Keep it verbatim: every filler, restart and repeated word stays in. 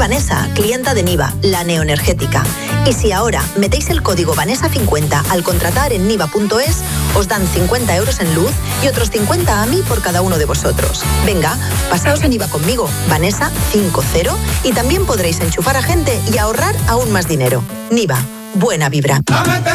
Vanessa, clienta de Niva, la neoenergética. Y si ahora metéis el código Vanessa cincuenta al contratar en niva punto es, os dan cincuenta euros en luz y otros cincuenta a mí por cada uno de vosotros. Venga, pasaos a Niva conmigo, Vanessa cincuenta, y también podréis enchufar a gente y ahorrar aún más dinero. Niva, buena vibra.